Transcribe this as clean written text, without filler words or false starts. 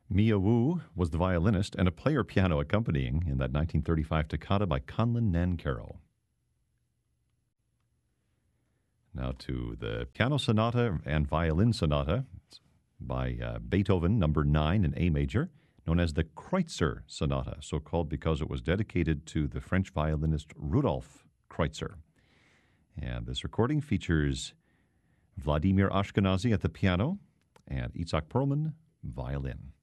Mia Wu was the violinist and a player piano accompanying in that 1935 toccata by Conlon Nancarrow. Now to the piano sonata and violin sonata by Beethoven, number 9 in A major, known as the Kreutzer Sonata, so called because it was dedicated to the French violinist Rudolf Kreutzer. And this recording features Vladimir Ashkenazy at the piano and Itzhak Perlman, violin.